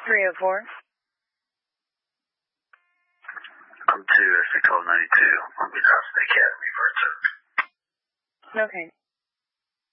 304. I'm to 61292. Long Beach House Academy for a service. Okay.